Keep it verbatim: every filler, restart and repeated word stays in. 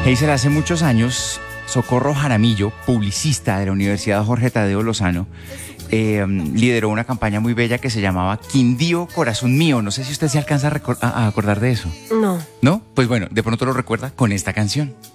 Heiser, hace muchos años, Socorro Jaramillo, publicista de la Universidad Jorge Tadeo Lozano, eh, lideró una campaña muy bella que se llamaba Quindío, Corazón Mío. No sé si usted se alcanza a, recor- a- a acordar de eso. No. ¿No? Pues bueno, de pronto lo recuerda con esta canción.